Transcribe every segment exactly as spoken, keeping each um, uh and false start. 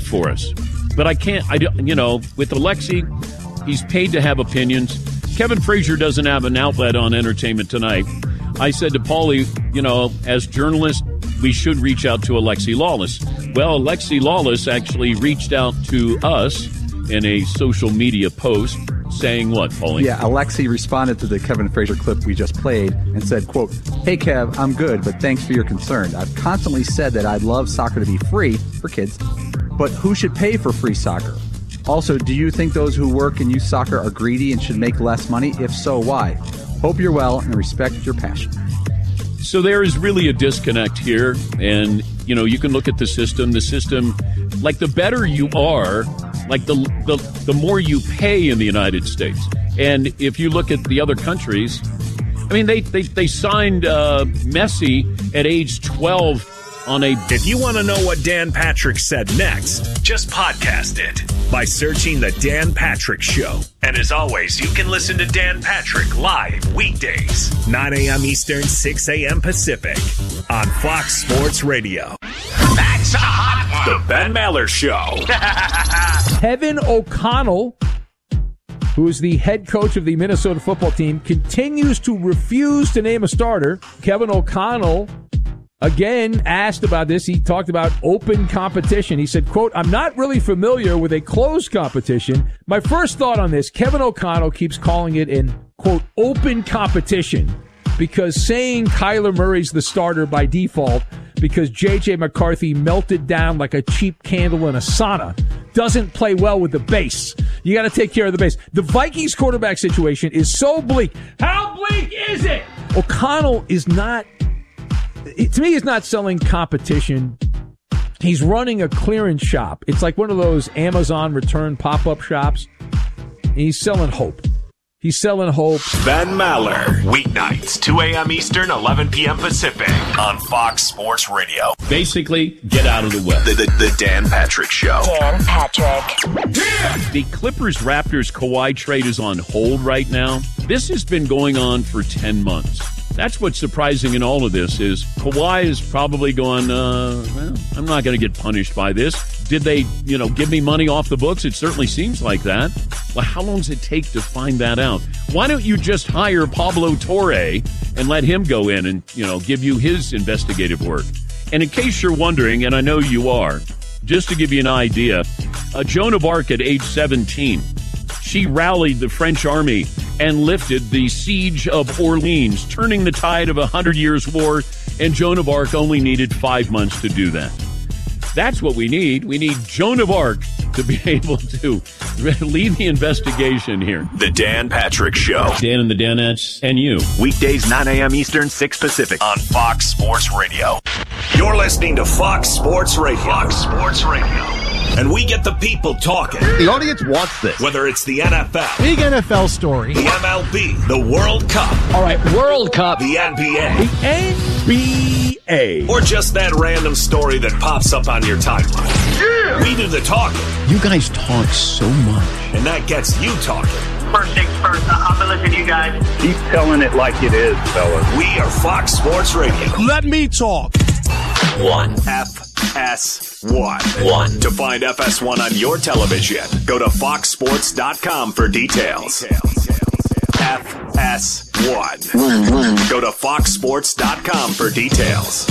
stuff for us. But I can't, I, you know, with Alexi, he's paid to have opinions. Kevin Frazier doesn't have an outlet on Entertainment Tonight. I said to Paulie, you know, as journalists, we should reach out to Alexi Lawless. Well, Alexi Lawless actually reached out to us in a social media post saying what, Paulie? Yeah, Alexi responded to the Kevin Frazier clip we just played and said, quote, "Hey, Kev, I'm good, but thanks for your concern. I've constantly said that I'd love soccer to be free for kids, but who should pay for free soccer? Also, do you think those who work in youth soccer are greedy and should make less money? If so, why? Hope you're well and respect your passion." So there is really a disconnect here. And, you know, you can look at the system. The system, like the better you are, like the the, the more you pay in the United States. And if you look at the other countries, I mean, they, they, they signed uh, Messi at age twelve on a... If you want to know what Dan Patrick said next, just podcast it by searching The Dan Patrick Show. And as always, you can listen to Dan Patrick live weekdays, nine a.m. Eastern, six a.m. Pacific on Fox Sports Radio. That's a hot one. The Ben Maller Show. Kevin O'Connell, who is the head coach of the Minnesota football team, continues to refuse to name a starter. Kevin O'Connell, again, asked about this. He talked about open competition. He said, quote, "I'm not really familiar with a closed competition. My first thought on this, Kevin O'Connell keeps calling it an, quote, open competition because saying Kyler Murray's the starter by default because J J McCarthy melted down like a cheap candle in a sauna doesn't play well with the base. You got to take care of the base. The Vikings quarterback situation is so bleak. How bleak is it?" O'Connell is not... to me, he's not selling competition. He's running a clearance shop. It's like one of those Amazon return pop-up shops. And he's selling hope. He's selling hope. Ben Maller, weeknights, two a.m. Eastern, eleven p.m. Pacific on Fox Sports Radio. Basically, get out of the way. The, the, the Dan Patrick Show. Dan Patrick. The Clippers-Raptors Kawhi trade is on hold right now. This has been going on for ten months. That's what's surprising in all of this is Kawhi is probably going, uh, well, I'm not going to get punished by this. Did they, you know, give me money off the books? It certainly seems like that. Well, how long does it take to find that out? Why don't you just hire Pablo Torre and let him go in and, you know, give you his investigative work? And in case you're wondering, and I know you are, just to give you an idea, uh, Joan of Arc at age seventeen, she rallied the French army and lifted the siege of Orleans, turning the tide of a Hundred Years' War, and Joan of Arc only needed five months to do that. That's what we need. We need Joan of Arc to be able to lead the investigation here. The Dan Patrick Show. Dan and the Danettes and you. Weekdays, nine a.m. Eastern, six Pacific on Fox Sports Radio. You're listening to Fox Sports Radio. Fox Sports Radio. And we get the people talking. The audience wants this. Whether it's the N F L. Big N F L story. The M L B. The World Cup. All right, World Cup. The N B A. The N B A. Or just that random story that pops up on your timeline. Yeah! We do the talking. You guys talk so much. And that gets you talking. First things first, I'll be listening to you guys. Keep telling it like it is, fellas. We are Fox Sports Radio. Let me talk. One. F S one. One. To find F S one on your television, go to fox sports dot com for details. F S one. One, one. Go to fox sports dot com for details.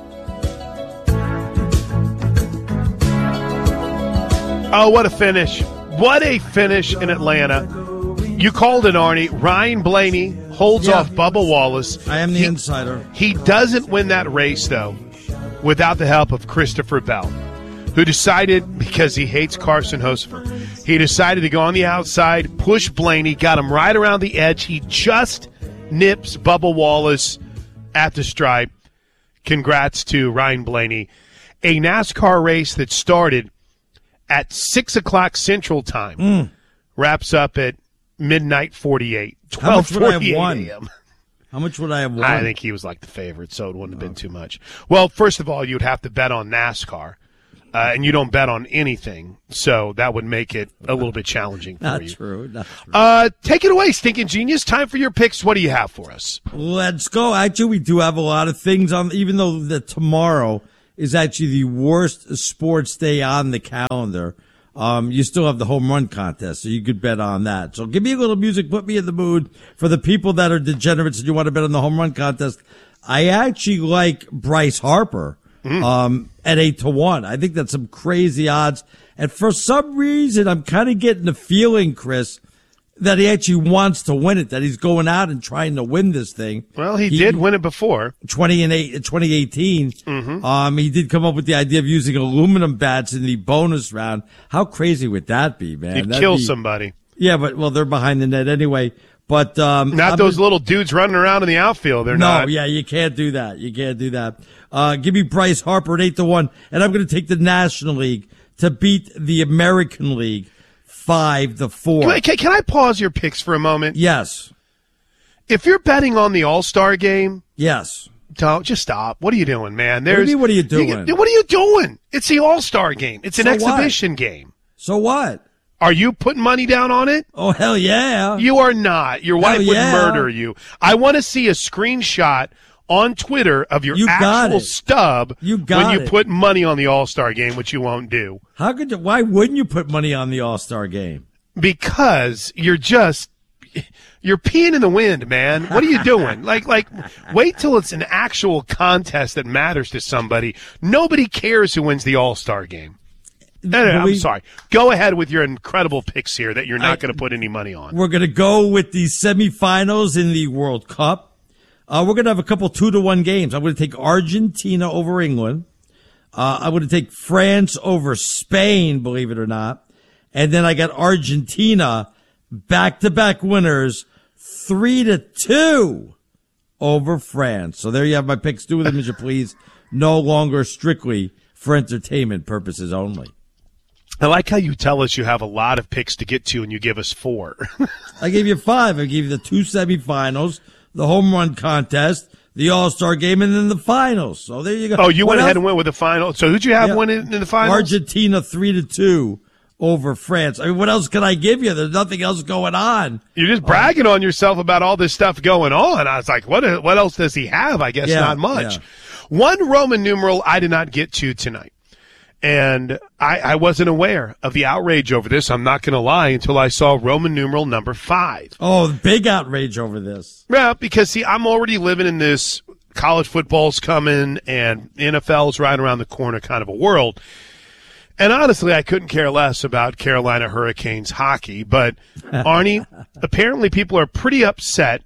Oh, what a finish. What a finish in Atlanta. You called it, Arnie. Ryan Blaney holds yeah. off Bubba Wallace. I am the he, insider. He doesn't win that race, though, without the help of Christopher Bell, who decided, because he hates Carson Hocefer, he decided to go on the outside, push Blaney, got him right around the edge. He just nips Bubba Wallace at the stripe. Congrats to Ryan Blaney. A NASCAR race that started at six o'clock Central Time mm. wraps up at midnight forty-eight. How much would I have won? a m How much would I have won? I think he was like the favorite, so it wouldn't have been too much. Well, first of all, you'd have to bet on NASCAR, uh, and you don't bet on anything, so that would make it a little bit challenging for Not you. true. Not true. Uh, take it away, Stinking Genius. Time for your picks. What do you have for us? Let's go. Actually, we do have a lot of things on, even though the tomorrow is actually the worst sports day on the calendar. Um, you still have the home run contest, so you could bet on that. So give me a little music, put me in the mood. For the people that are degenerates and you want to bet on the home run contest, I actually like Bryce Harper mm. um, at eight to one. I think that's some crazy odds. And for some reason, I'm kind of getting the feeling, Chris, that he actually wants to win it, that he's going out and trying to win this thing. Well, he, he did win it before. twenty and eight, twenty eighteen. Mm-hmm. Um, he did come up with the idea of using aluminum bats in the bonus round. How crazy would that be, man? He'd That'd kill be, somebody. Yeah, but, well, they're behind the net anyway. But, um, not I'm those just, little dudes running around in the outfield. They're no, not. No, yeah, you can't do that. You can't do that. Uh, give me Bryce Harper at eight to one, and I'm going to take the National League to beat the American League. Five to four. Can I, can, can I pause your picks for a moment? Yes. If you're betting on the All-Star game, yes. Don't just stop. What are you doing, man? There's, what do you mean, what are you doing? You, what are you doing? It's the All-Star game. It's an so exhibition what? game. So what? Are you putting money down on it? Oh, hell yeah. You are not. Your wife hell would yeah. murder you. I want to see a screenshot on Twitter of your you actual stub you got when you it. put money on the All-Star game, which you won't do. How could you, why wouldn't you put money on the All-Star game? Because you're just you're peeing in the wind, man. What are you doing? like like wait till it's an actual contest that matters to somebody. Nobody cares who wins the All-Star game. No, no, no, I'm sorry. Go ahead with your incredible picks here that you're not going to put any money on. We're going to go with the semifinals in the World Cup. Uh, we're going to have a couple two to one games. I'm going to take Argentina over England. Uh, I'm going to take France over Spain, believe it or not. And then I got Argentina back-to-back winners, three to two over France. So there you have my picks. Do with them as you please. No longer strictly for entertainment purposes only. I like how you tell us you have a lot of picks to get to and you give us four. I gave you five. I gave you the two semifinals, the home run contest, the All-Star game, and then the finals. So there you go. Oh, you what went else? ahead and went with the final. So who'd you have yeah. winning in the finals? Argentina three to two over France. I mean, what else can I give you? There's nothing else going on. You're just bragging on yourself about all this stuff going on. I was like, what? What else does he have? I guess yeah, not much. Yeah. One Roman numeral I did not get to tonight. And I, I wasn't aware of the outrage over this. I'm not going to lie until I saw Roman numeral number five. Oh, big outrage over this. Yeah, because, see, I'm already living in this college football's coming and N F L's right around the corner kind of a world. And honestly, I couldn't care less about Carolina Hurricanes hockey. But, Arnie, apparently people are pretty upset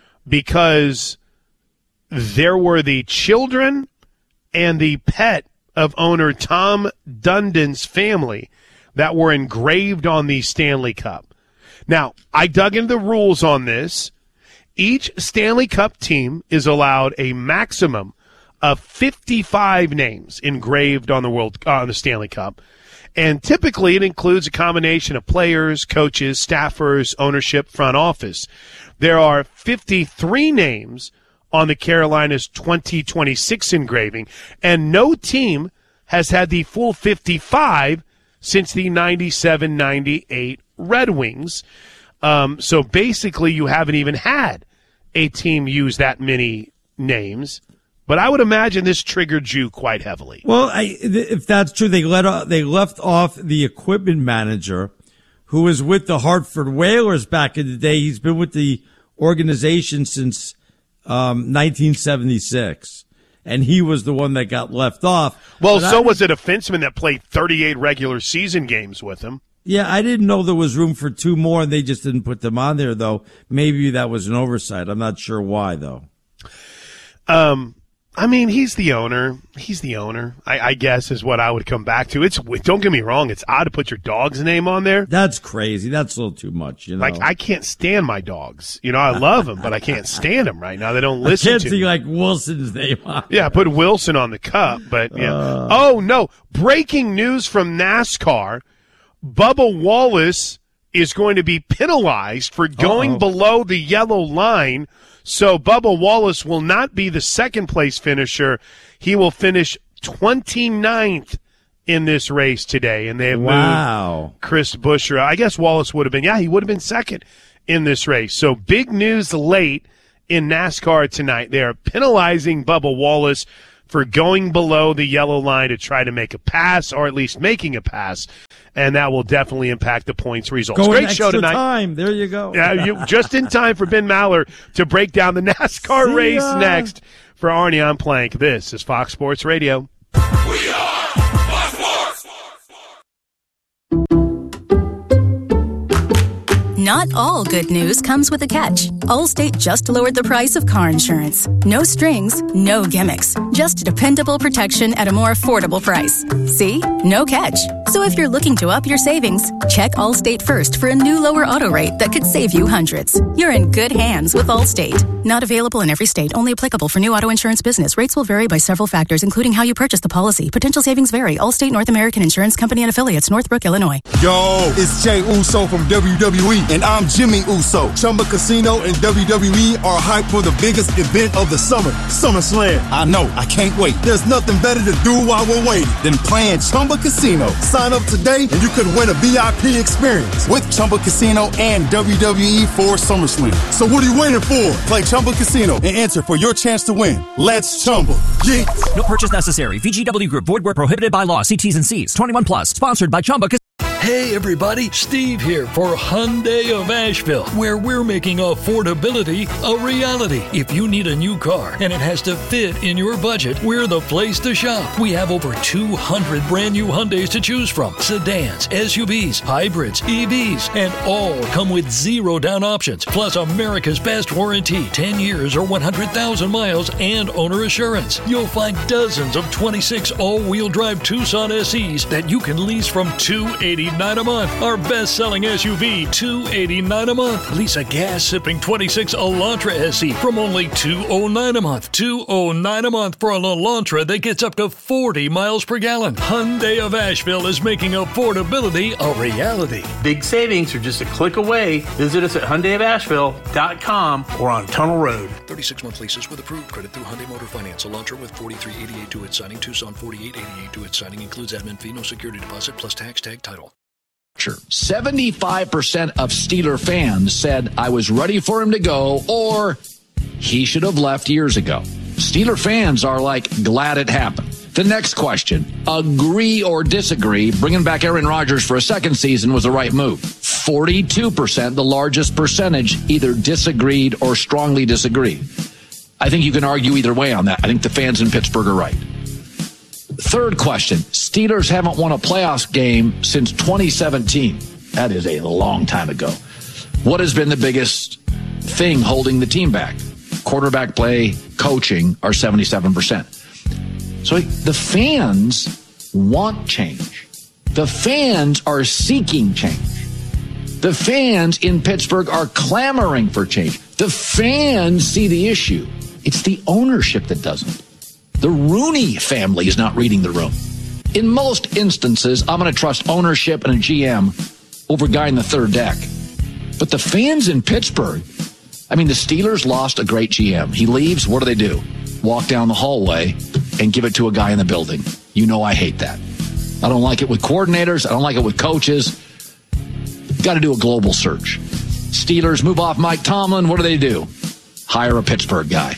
because there were the children and the pet of owner Tom Dundon's family that were engraved on the Stanley Cup. Now, I dug into the rules on this. Each Stanley Cup team is allowed a maximum of fifty-five names engraved on the world uh, on the Stanley Cup. And typically it includes a combination of players, coaches, staffers, ownership, front office. There are fifty-three names on the Carolinas twenty twenty-six engraving, and no team has had the full fifty-five since the ninety-seven ninety-eight Red Wings. Um, so basically you haven't even had a team use that many names. But I would imagine this triggered you quite heavily. Well, I, if that's true, they let they left off the equipment manager who was with the Hartford Whalers back in the day. He's been with the organization since Um, nineteen seventy-six, and he was the one that got left off. Well, but so I, was a defenseman that played thirty-eight regular season games with him. Yeah, I didn't know there was room for two more, and they just didn't put them on there, though. Maybe that was an oversight. I'm not sure why, though. Um, I mean, he's the owner. He's the owner, I, I guess, is what I would come back to. It's don't get me wrong. It's odd to put your dog's name on there. That's crazy. That's a little too much, you know. Like, I can't stand my dogs. You know, I love them, but I can't stand them right now. They don't listen I can't to see, me. like, Wilson's name on Yeah, put Wilson on the cup, but yeah. Uh, oh, no. Breaking news from NASCAR. Bubba Wallace is going to be penalized for going Uh-oh. below the yellow line. So Bubba Wallace will not be the second place finisher. He will finish twenty-ninth in this race today. And they have wow. moved Chris Buescher. I guess Wallace would have been, yeah, he would have been second in this race. So big news late in NASCAR tonight. They are penalizing Bubba Wallace for going below the yellow line to try to make a pass, or at least making a pass, and that will definitely impact the points results. Going Great extra show tonight. Time. There you go. Yeah, you, just in time for Ben Maller to break down the NASCAR See race ya. next. For Arnie, I'm Plank. This is Fox Sports Radio. We are Fox Sports. Not all good news comes with a catch. Allstate just lowered the price of car insurance. No strings, no gimmicks. Just dependable protection at a more affordable price. See? No catch. So if you're looking to up your savings, check Allstate first for a new lower auto rate that could save you hundreds. You're in good hands with Allstate. Not available in every state. Only applicable for new auto insurance business. Rates will vary by several factors, including how you purchase the policy. Potential savings vary. Allstate North American Insurance Company and Affiliates, Northbrook, Illinois. Yo, it's Jay Uso from W W E, and I'm Jimmy Uso. Chumba Casino and W W E are hyped for the biggest event of the summer, SummerSlam. I know, I can't wait. There's nothing better to do while we're waiting than playing Chumba Casino. Sign up today and you could win a V I P experience with Chumba Casino and W W E for SummerSlam. So what are you waiting for? Play Chumba Casino and enter for your chance to win. Let's Chumba. Yeah. No purchase necessary. V G W Group. Void where prohibited by law. See T's and C's. twenty-one plus. Sponsored by Chumba Casino. Hey everybody, Steve here for Hyundai of Asheville, where we're making affordability a reality. If you need a new car and it has to fit in your budget, we're the place to shop. We have over two hundred brand new Hyundais to choose from. Sedans, S U Vs, hybrids, E Vs, and all come with zero down options. Plus America's best warranty, ten years or one hundred thousand miles and owner assurance. You'll find dozens of twenty-six all-wheel drive Tucson S Es that you can lease from two hundred eighty-nine dollars a month. Our best-selling S U V, two hundred eighty-nine dollars a month. Lease a gas-sipping twenty-six Elantra S E from only two hundred nine dollars a month. two hundred nine dollars a month for an Elantra that gets up to forty miles per gallon. Hyundai of Asheville is making affordability a reality. Big savings are just a click away. Visit us at Hyundai of Asheville dot com or on Tunnel Road. thirty-six month leases with approved credit through Hyundai Motor Finance. Elantra with forty-three eighty-eight to its signing. Tucson forty-eight eighty-eight to its signing. Includes admin fee, no security deposit, plus tax tag title. seventy-five percent of Steeler fans said I was ready for him to go or he should have left years ago. Steeler fans are like glad it happened. The next question, agree or disagree, bringing back Aaron Rodgers for a second season was the right move. forty-two percent, the largest percentage, either disagreed or strongly disagreed. I think you can argue either way on that. I think the fans in Pittsburgh are right. Third question, Steelers haven't won a playoffs game since twenty seventeen. That is a long time ago. What has been the biggest thing holding the team back? Quarterback play, coaching are seventy-seven percent. So the fans want change. The fans are seeking change. The fans in Pittsburgh are clamoring for change. The fans see the issue. It's the ownership that doesn't. The Rooney family is not reading the room. In most instances, I'm going to trust ownership and a G M over a guy in the third deck. But the fans in Pittsburgh, I mean, the Steelers lost a great G M. He leaves, what do they do? Walk down the hallway and give it to a guy in the building. You know I hate that. I don't like it with coordinators. I don't like it with coaches. Got to do a global search. Steelers move off Mike Tomlin. What do they do? Hire a Pittsburgh guy.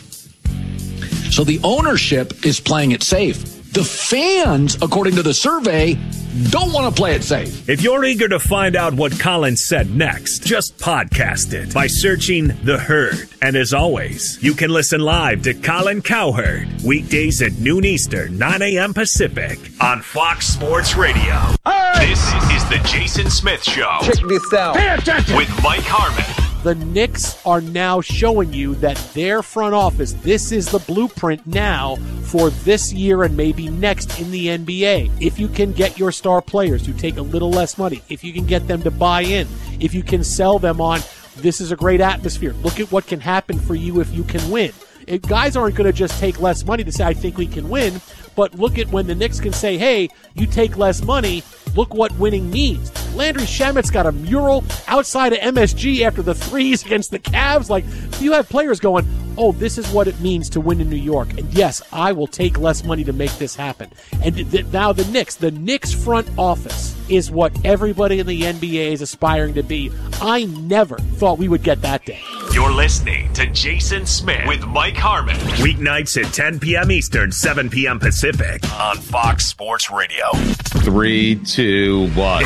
So the ownership is playing it safe. The fans, according to the survey, don't want to play it safe. If you're eager to find out what Colin said next, just podcast it by searching The Herd. And as always, you can listen live to Colin Cowherd weekdays at noon Eastern, nine a.m. Pacific on Fox Sports Radio. Hey! This is the Jason Smith Show. Check this out. Pay attention. With Mike Harmon. The Knicks are now showing you that their front office, this is the blueprint now for this year and maybe next in the N B A. If you can get your star players to take a little less money, if you can get them to buy in, if you can sell them on, this is a great atmosphere. Look at what can happen for you if you can win. If guys aren't going to just take less money to say, I think we can win, but look at when the Knicks can say, hey, you take less money, look what winning means. Landry Shamet's got a mural outside of M S G after the threes against the Cavs. Like, you have players going, oh, this is what it means to win in New York. And yes, I will take less money to make this happen. And th- now the Knicks, the Knicks front office is what everybody in the N B A is aspiring to be. I never thought we would get that day. You're listening to Jason Smith with Mike Harmon. Weeknights at ten p.m. Eastern, seven p.m. Pacific on Fox Sports Radio. Three, two, one.